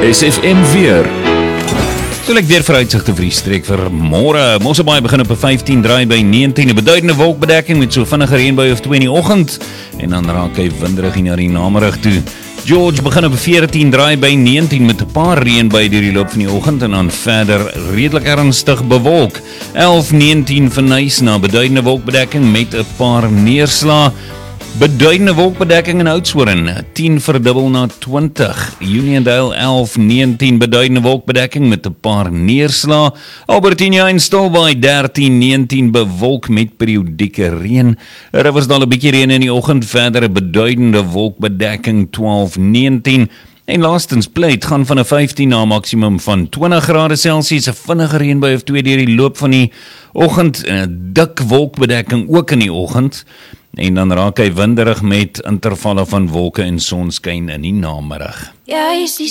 SFM weer. So ek weer vooruitsigte vir die streek vir môre. Mosselbaai begin op 'n 15, draai by 19, 'n beduidende wolkbedekking met so vinnige reënbui of 2 in die oggend en dan raak hy winderig na die namiddag toe. George begin op 14, draai by 19 met 'n paar reënbuie deur die loop van die oggend en dan verder redelik ernstig bewolk. 11-19 vir Nyasa, beduidende wolkbedekking met 'n paar neerslae. Beduidende wolkbedekking in Oudtshoorn, 10 verdubbel na 20. Uniondale 11-19, beduidende wolkbedekking met 'n paar neerslae. Albertina en Stilbaai 13-19, bewolk met periodieke reën. Riversdal 'n bietjie reën in die oggend, verder 'n beduidende wolkbedekking 12-19. En laastens Pleit gaan van 'n 15 na 'n maksimum van 20 grade Celsius, 'n vinnige reënbui of 2 deur die loop van die oggend en 'n dik wolkbedekking ook in die oggend. En dan raak hy winderig met intervalle van wolke en sonskyn in die namiddag. Ja, is die